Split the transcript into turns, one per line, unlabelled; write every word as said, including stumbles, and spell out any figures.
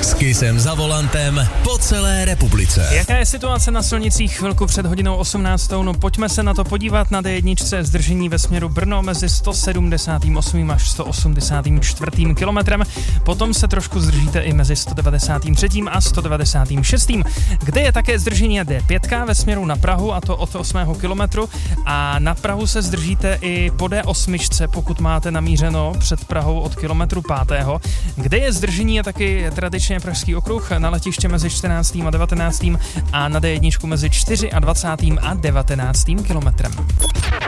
S Kissem za volantem po celé republice.
Jaká je situace na silnicích chvilku před hodinou osmnáctou? No pojďme se na to podívat. Na D jedna zdržení ve směru Brno mezi sto sedmdesát osm až sto osmdesát čtyři kilometrem. Potom se trošku zdržíte i mezi sto devadesát tři a sto devadesát šest. Kde je také zdržení D pět ve směru na Prahu, a to od osmého kilometru. A na Prahu se zdržíte i po D osm, pokud máte namířeno před Prahou od kilometru pátého. Kde je zdržení je taky tradičně Pražský okruh na letiště mezi čtrnáctým a devatenáctým a na D jedna mezi dvacátým čtvrtým a devatenáctým kilometrem.